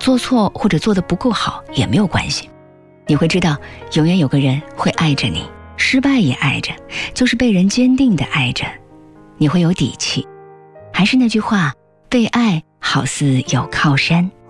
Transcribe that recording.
做错或者做得不够好也没有关系，你会知道永远有个人会爱着你，失败也爱着，就是被人坚定地爱着，你会有底气。还是那句话，被爱好似有靠山。